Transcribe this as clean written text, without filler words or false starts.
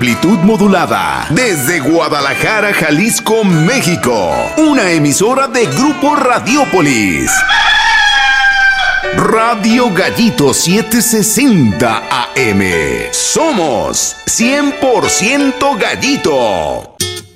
Amplitud modulada desde Guadalajara, Jalisco, México. Una emisora de Grupo Radiópolis. Radio Gallito 760 AM. Somos 100% Gallito.